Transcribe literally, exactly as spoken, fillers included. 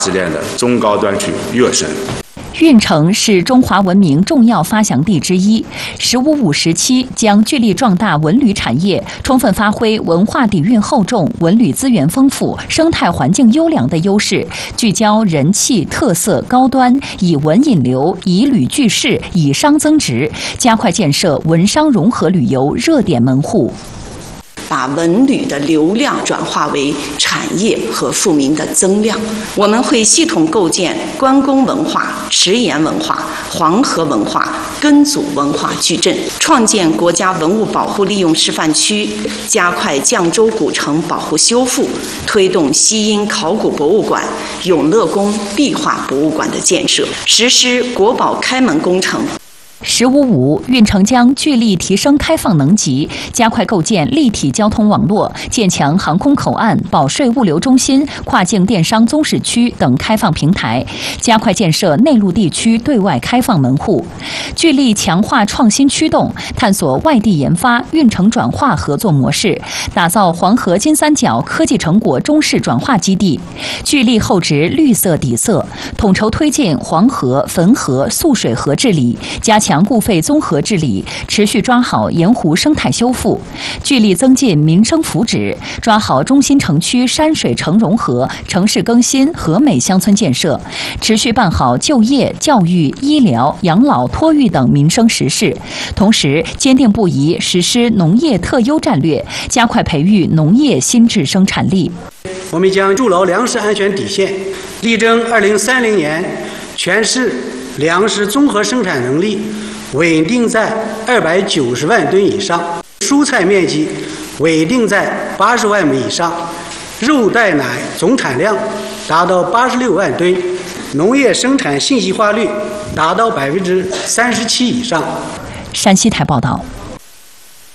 冶炼的中高端区越深。 运城是中华文明重要发祥地之一，“十五五”时期将聚力壮大文旅产业，充分发挥文化底蕴厚重、文旅资源丰富、生态环境优良的优势，聚焦人气、特色、高端，以文引流，以旅聚市，以商增值，加快建设文商融合旅游热点门户。 把文旅的流量转化为产业和富民的增量。我们会系统构建关公文化、迟延文化、黄河文化、根祖文化矩阵，创建国家文物保护利用示范区，加快绛州古城保护修复，推动西阴考古博物馆、永乐宫壁画博物馆的建设，实施国宝开门工程。 十五五，运城将聚力提升开放能级，加快构建立体交通网络，建强航空口岸、保税物流中心、跨境电商综市区等开放平台，加快建设内陆地区对外开放门户。聚力强化创新驱动，探索外地研发、运城转化合作模式，打造黄河金三角科技成果中试转化基地。聚力厚植绿色底色，统筹推进黄河、汾河、素水河治理，加强强固废综合治理，持续抓好盐湖生态修复，聚力增进民生福祉，抓好中心城区山水城融合、城市更新和美乡村建设，持续办好就业、教育、医疗、养老、托育等民生实事，同时坚定不移实施农业特优战略，加快培育农业新质生产力。 我们将筑牢粮食安全底线，力争二零三零年全市粮食综合生产能力稳定在二百九十万吨以上，蔬菜面积稳定在八十万亩以上，肉蛋奶总产量达到八十六万吨，农业生产信息化率达到百分之三十七以上。 山西台报道。